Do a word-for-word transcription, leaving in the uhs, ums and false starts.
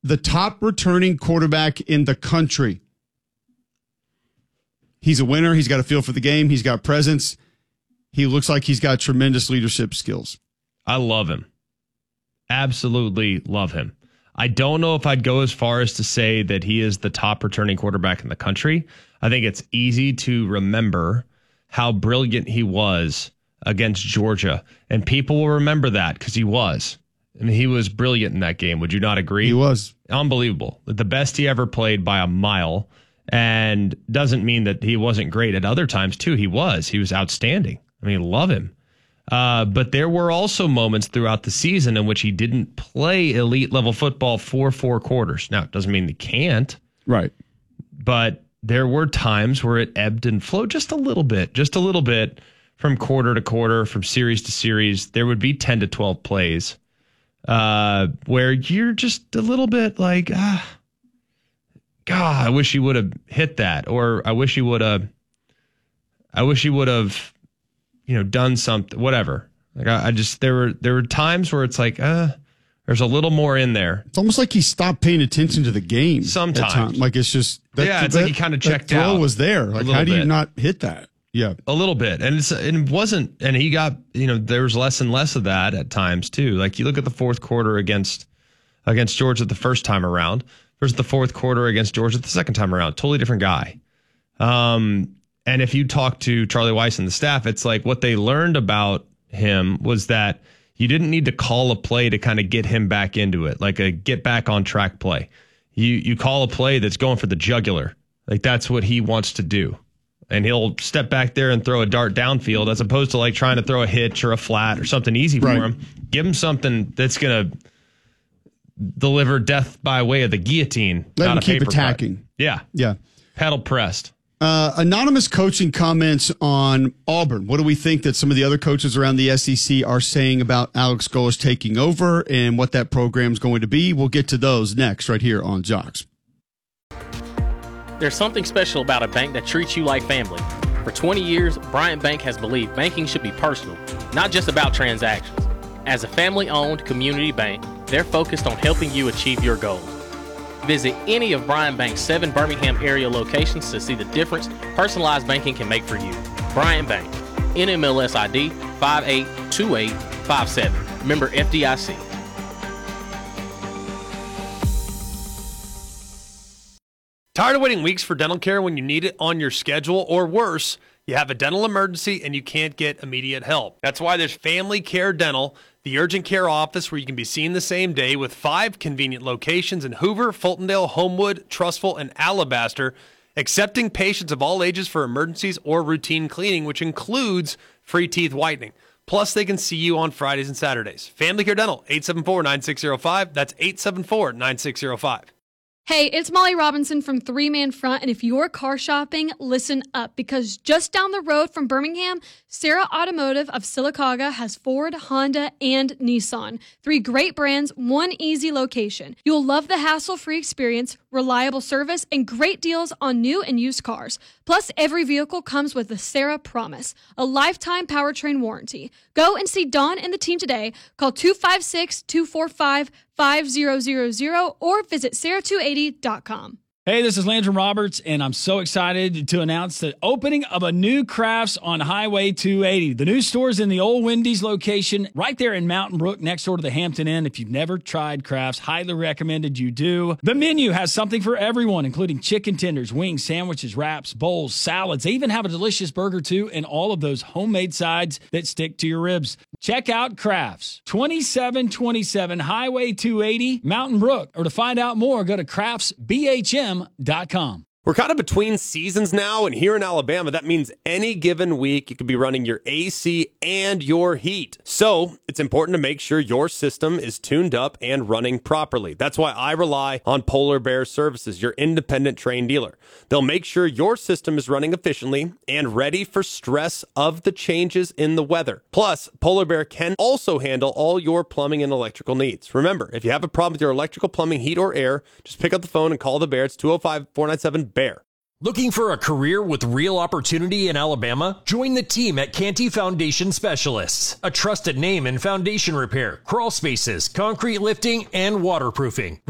the top returning quarterback in the country. He's a winner. He's got a feel for the game. He's got presence. He looks like he's got tremendous leadership skills. I love him. Absolutely love him. I don't know if I'd go as far as to say that he is the top returning quarterback in the country. I think it's easy to remember how brilliant he was against Georgia. And people will remember that because he was. I mean, he was brilliant in that game. Would you not agree? He was. Unbelievable. The best he ever played by a mile. And doesn't mean that he wasn't great at other times, too. He was. He was outstanding. I mean, love him. Uh, but there were also moments throughout the season in which he didn't play elite level football for four quarters. Now, it doesn't mean he can't. Right. But there were times where it ebbed and flowed just a little bit, just a little bit from quarter to quarter, from series to series. There would be ten to twelve plays uh, where you're just a little bit like, ah, God, I wish he would have hit that. Or I wish he would have, I wish he would have, you know, done something, whatever. Like I, I just, there were, there were times where it's like, uh, there's a little more in there. It's almost like he stopped paying attention to the game. Sometimes. Time. Like it's just, that, yeah, it's that, like he kind of checked that throw out. was there. Like, how do bit. you not hit that? Yeah. A little bit. And it's, it wasn't, and he got, you know, there was less and less of that at times too. Like you look at the fourth quarter against, against Georgia the first time around versus the fourth quarter against Georgia the second time around. Totally different guy. Um, and if you talk to Charlie Weiss and the staff, it's like what they learned about him was that you didn't need to call a play to kind of get him back into it, like a get back on track play. You you call a play that's going for the jugular. Like that's what he wants to do. And he'll step back there and throw a dart downfield as opposed to like trying to throw a hitch or a flat or something easy for right. him. Give him something that's going to deliver death by way of the guillotine. Let not him a keep paper attacking. cut. Yeah. Yeah. Pedal pressed. Uh, anonymous coaching comments on Auburn. What do we think that some of the other coaches around the S E C are saying about Alex Golesh taking over and what that program is going to be? We'll get to those next right here on Jocks. There's something special about a bank that treats you like family. For twenty years, Bryant Bank has believed banking should be personal, not just about transactions. As a family-owned community bank, they're focused on helping you achieve your goals. Visit any of Bryant Bank's seven Birmingham area locations to see the difference personalized banking can make for you. Bryant Bank, N M L S I D five eight two eight five seven. Member F D I C. Tired of waiting weeks for dental care when you need it on your schedule, or worse, you have a dental emergency and you can't get immediate help? That's why there's Family Care Dental, the urgent care office where you can be seen the same day with five convenient locations in Hoover, Fultondale, Homewood, Trussville, and Alabaster, accepting patients of all ages for emergencies or routine cleaning, which includes free teeth whitening. Plus, they can see you on Fridays and Saturdays. Family Care Dental, eight seven four, nine six zero five. That's eight seven four, nine six zero five. Hey, it's Molly Robinson from Three Man Front, and if you're car shopping, listen up, because just down the road from Birmingham, Sarah Automotive of Sylacauga has Ford, Honda, and Nissan. Three great brands, one easy location. You'll love the hassle-free experience, reliable service, and great deals on new and used cars. Plus, every vehicle comes with the Sarah Promise, a lifetime powertrain warranty. Go and see Dawn and the team today. Call two five six, two four five, five zero zero zero or visit sarah two eighty dot com. Hey, this is Landrum Roberts, and I'm so excited to announce the opening of a new Crafts on Highway two eighty. The new store is in the old Wendy's location right there in Mountain Brook next door to the Hampton Inn. If you've never tried Crafts, highly recommended you do. The menu has something for everyone, including chicken tenders, wings, sandwiches, wraps, bowls, salads. They even have a delicious burger, too, and all of those homemade sides that stick to your ribs. Check out Crafts, twenty-seven twenty-seven Highway two eighty, Mountain Brook. Or to find out more, go to crafts b h m dot com. We're kind of between seasons now, and here in Alabama, that means any given week you could be running your A C and your heat. So it's important to make sure your system is tuned up and running properly. That's why I rely on Polar Bear Services, your independent trained dealer. They'll make sure your system is running efficiently and ready for stress of the changes in the weather. Plus, Polar Bear can also handle all your plumbing and electrical needs. Remember, if you have a problem with your electrical, plumbing, heat, or air, just pick up the phone and call the Bear. It's two oh five, four nine seven, BEAR. Looking for a career with real opportunity in Alabama? Join the team at Canty Foundation Specialists, a trusted name in foundation repair, crawl spaces, concrete lifting, and waterproofing.